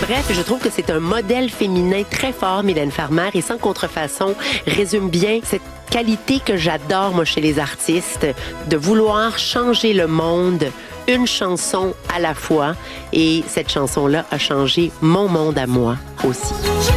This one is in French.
Bref, je trouve que c'est un modèle féminin très fort, Mylène Farmer, et Sans contrefaçon résume bien cette qualité que j'adore, moi, chez les artistes, de vouloir changer le monde une chanson à la fois. Et cette chanson-là a changé mon monde à moi aussi.